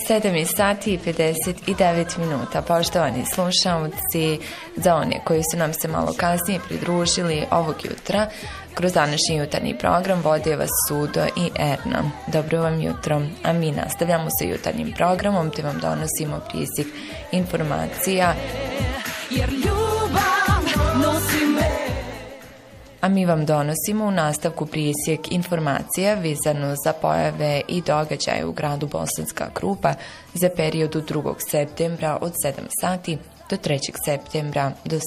7:59. Poštovani slušalci, za one koji su nam se malo kasnije pridružili ovog jutra, kroz današnji jutarnji program vode vas Sudo i Erna. Dobro vam jutro, a mi nastavljamo sa jutarnjim programom te vam donosimo prisjek informacija. A mi vam donosimo u nastavku prisjek informacija vezano za pojave i događaje u gradu Bosanska Krupa za period od 2. septembra od 7 sati do 3. septembra do